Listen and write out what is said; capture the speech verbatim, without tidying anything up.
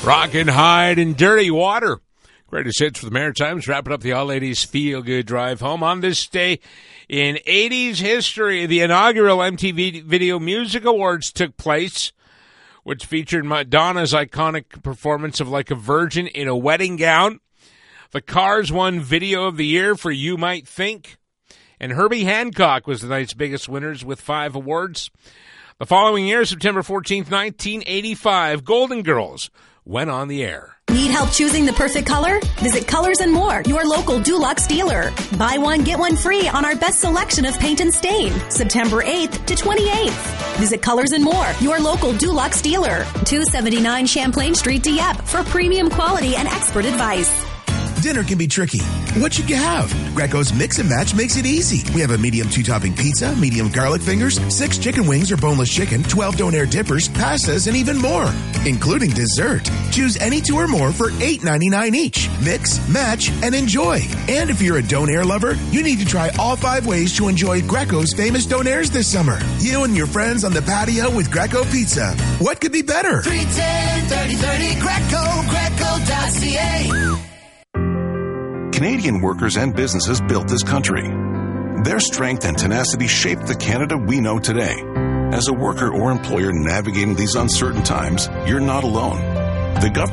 Rockin' Hide and Dirty Water. Greatest hits for the Maritimes, wrapping up the All Ladies Feel Good Drive Home. On this day in eighties history, the inaugural M T V Video Music Awards took place, which featured Madonna's iconic performance of Like a Virgin in a wedding gown. The Cars won Video of the Year for You Might Think. And Herbie Hancock was the night's biggest winners with five awards. The following year, September fourteenth, nineteen eighty-five, Golden Girls went on the air. Need help choosing the perfect color? Visit Colors and More, your local Dulux dealer. Buy one, get one free on our best selection of paint and stain. September eighth to twenty-eighth. Visit Colors and More, your local Dulux dealer. two seventy-nine Champlain Street, Dieppe, for premium quality and expert advice. Dinner can be tricky. What should you have? Greco's Mix and Match makes it easy. We have a medium two-topping pizza, medium garlic fingers, six chicken wings or boneless chicken, twelve donair dippers, pastas, and even more, including dessert. Choose any two or more for eight ninety-nine each. Mix, match, and enjoy. And if you're a donair lover, you need to try all five ways to enjoy Greco's famous donairs this summer. You and your friends on the patio with Greco Pizza. What could be better? three ten, thirty thirty, Greco, greco dot c a. Canadian workers and businesses built this country. Their strength and tenacity shaped the Canada we know today. As a worker or employer navigating these uncertain times, you're not alone. The government